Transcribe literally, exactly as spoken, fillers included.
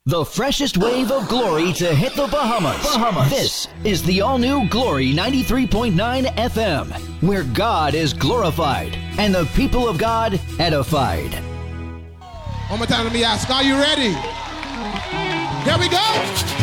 The freshest wave of glory to hit the Bahamas. Bahamas. This is the all-new Glory ninety-three point nine F M, where God is glorified and the people of God edified. One more time, let me ask, are you ready? Here we go.